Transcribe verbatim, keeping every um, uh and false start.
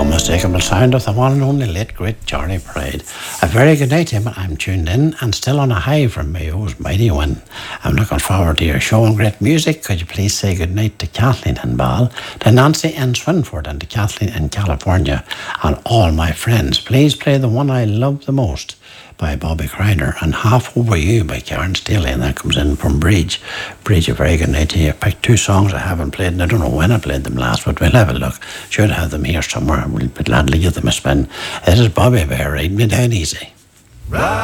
unmistakable sound of the one and only late great Johnny Pride. A very good night to him. I'm tuned in and still on a high from Mayo's mighty win. I'm looking forward to your show and great music. Could you please say good night to Kathleen in Ball, to Nancy in Swinford, and to Kathleen in California, and all my friends. Please play the one I love the most by Bobby Kreiner, and Half Over You by Karen Staley, and that comes in from Bridge. Bridge, a very good night to you. I picked two songs I haven't played, and I don't know when I played them last, but we'll have a look. Should have them here somewhere, and we'll gladly give them a spin. This is Bobby Bear, Ride Me Down Easy. Right.